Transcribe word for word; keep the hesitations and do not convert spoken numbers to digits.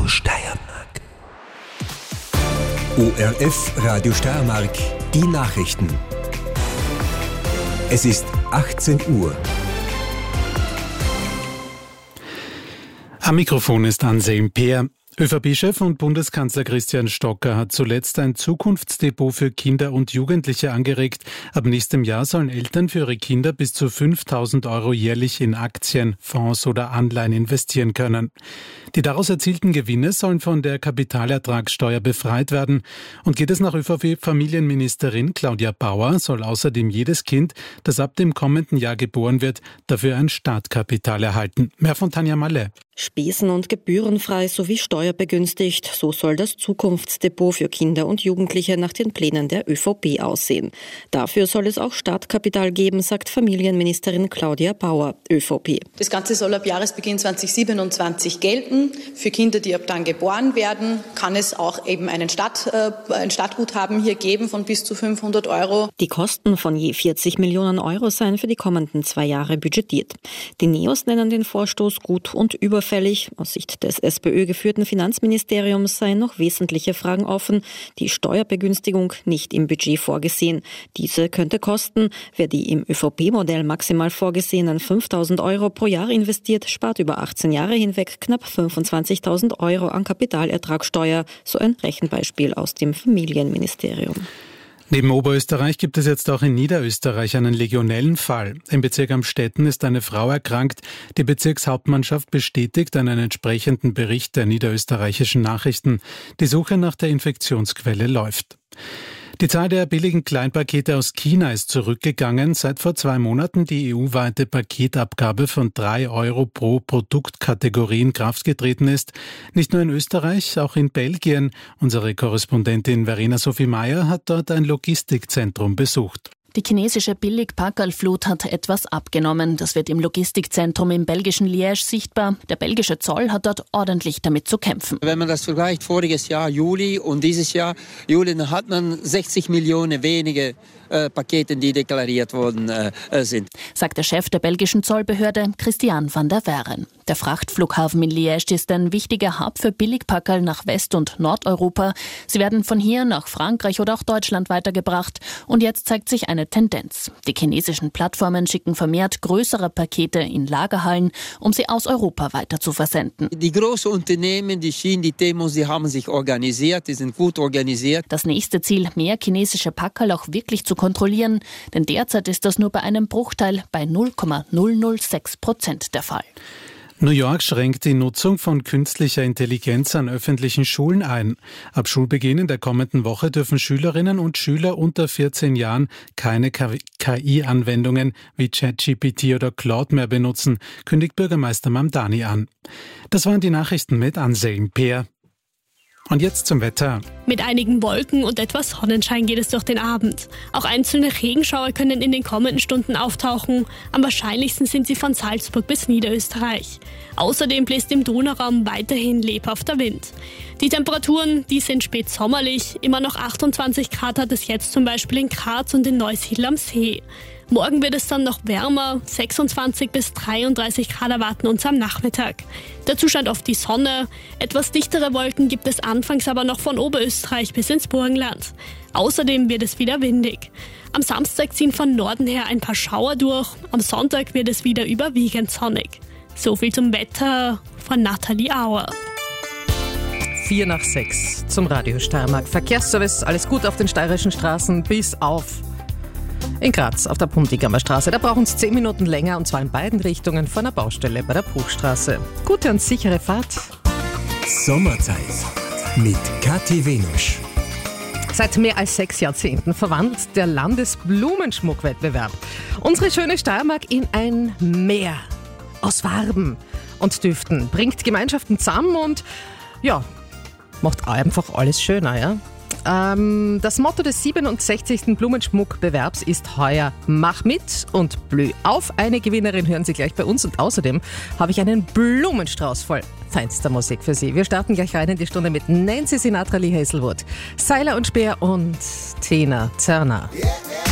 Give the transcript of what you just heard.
Radio Steiermark. O R F Radio Steiermark, die Nachrichten. Es ist achtzehn Uhr. Am Mikrofon ist Anselm Peer. ÖVP-Chef und Bundeskanzler Christian Stocker hat zuletzt ein Zukunftsdepot für Kinder und Jugendliche angeregt. Ab nächstem Jahr sollen Eltern für ihre Kinder bis zu fünftausend Euro jährlich in Aktien, Fonds oder Anleihen investieren können. Die daraus erzielten Gewinne sollen von der Kapitalertragssteuer befreit werden. Und geht es nach ÖVP-Familienministerin Claudia Bauer, soll außerdem jedes Kind, das ab dem kommenden Jahr geboren wird, dafür ein Startkapital erhalten. Mehr von Tanja Malle. Spesen- und gebührenfrei sowie steuerbegünstigt, so soll das Zukunftsdepot für Kinder und Jugendliche nach den Plänen der ÖVP aussehen. Dafür soll es auch Startkapital geben, sagt Familienministerin Claudia Bauer, ÖVP. Das Ganze soll ab Jahresbeginn zweitausendsiebenundzwanzig gelten. Für Kinder, die ab dann geboren werden, kann es auch eben einen Start, äh, ein Startguthaben hier geben von bis zu fünfhundert Euro. Die Kosten von je vierzig Millionen Euro seien für die kommenden zwei Jahre budgetiert. Die Neos nennen den Vorstoß gut und überfällig. Aus Sicht des SPÖ geführten Finanzministeriums seien noch wesentliche Fragen offen. Die Steuerbegünstigung nicht im Budget vorgesehen. Diese könnte kosten. Wer die im ÖVP-Modell maximal vorgesehenen fünftausend Euro pro Jahr investiert, spart über achtzehn Jahre hinweg knapp fünfundzwanzigtausend Euro an Kapitalertragssteuer. So ein Rechenbeispiel aus dem Familienministerium. Neben Oberösterreich gibt es jetzt auch in Niederösterreich einen Legionellenfall. Im Bezirk Amstetten ist eine Frau erkrankt. Die Bezirkshauptmannschaft bestätigt einen entsprechenden Bericht der niederösterreichischen Nachrichten. Die Suche nach der Infektionsquelle läuft. Die Zahl der billigen Kleinpakete aus China ist zurückgegangen, seit vor zwei Monaten die E U-weite Paketabgabe von drei Euro pro Produktkategorie in Kraft getreten ist. Nicht nur in Österreich, auch in Belgien. Unsere Korrespondentin Verena Sophie Meyer hat dort ein Logistikzentrum besucht. Die chinesische Billig-Packerlflut hat etwas abgenommen. Das wird im Logistikzentrum im belgischen Liège sichtbar. Der belgische Zoll hat dort ordentlich damit zu kämpfen. Wenn man das vergleicht, voriges Jahr Juli und dieses Jahr Juli, dann hat man sechzig Millionen wenige äh, Pakete, die deklariert worden äh, sind. Sagt der Chef der belgischen Zollbehörde, Christian van der Weeren. Der Frachtflughafen in Liège ist ein wichtiger Hub für Billigpackerl nach West- und Nordeuropa. Sie werden von hier nach Frankreich oder auch Deutschland weitergebracht. Und jetzt zeigt sich eine Tendenz. Die chinesischen Plattformen schicken vermehrt größere Pakete in Lagerhallen, um sie aus Europa weiter zu versenden. Die großen Unternehmen, die Schienen, die Demos, die haben sich organisiert, die sind gut organisiert. Das nächste Ziel, mehr chinesische Packerl auch wirklich zu kontrollieren, denn derzeit ist das nur bei einem Bruchteil bei null Komma null null sechs Prozent der Fall. New York schränkt die Nutzung von künstlicher Intelligenz an öffentlichen Schulen ein. Ab Schulbeginn in der kommenden Woche dürfen Schülerinnen und Schüler unter vierzehn Jahren keine K I-Anwendungen wie ChatGPT oder Claude mehr benutzen, kündigt Bürgermeister Mamdani an. Das waren die Nachrichten mit Anselm Peer. Und jetzt zum Wetter. Mit einigen Wolken und etwas Sonnenschein geht es durch den Abend. Auch einzelne Regenschauer können in den kommenden Stunden auftauchen. Am wahrscheinlichsten sind sie von Salzburg bis Niederösterreich. Außerdem bläst im Donauraum weiterhin lebhafter Wind. Die Temperaturen, die sind spät sommerlich. Immer noch achtundzwanzig Grad hat es jetzt zum Beispiel in Graz und in Neusiedl am See. Morgen wird es dann noch wärmer, sechsundzwanzig bis dreiunddreißig Grad erwarten uns am Nachmittag. Dazu scheint oft die Sonne. Etwas dichtere Wolken gibt es anfangs aber noch von Oberösterreich bis ins Burgenland. Außerdem wird es wieder windig. Am Samstag ziehen von Norden her ein paar Schauer durch. Am Sonntag wird es wieder überwiegend sonnig. So viel zum Wetter von Nathalie Auer. Vier nach sechs zum Radio Steiermark. Verkehrsservice, alles gut auf den steirischen Straßen bis auf in Graz auf der Puntigammer Straße. Da brauchen Sie zehn Minuten länger und zwar in beiden Richtungen von der Baustelle bei der Bruchstraße. Gute und sichere Fahrt. Sommerzeit mit Kathi Wenusch. Seit mehr als sechs Jahrzehnten verwandelt der Landesblumenschmuckwettbewerb unsere schöne Steiermark in ein Meer aus Farben und Düften. Bringt Gemeinschaften zusammen und ja, macht einfach alles schöner, ja? Ähm, das Motto des siebenundsechzigsten Blumenschmuckbewerbs ist heuer Mach mit und blüh auf. Eine Gewinnerin hören Sie gleich bei uns und außerdem habe ich einen Blumenstrauß voll feinster Musik für Sie. Wir starten gleich rein in die Stunde mit Nancy Sinatra, Lee Hazelwood, Seiler und Speer und Tina Turner. Yeah, yeah.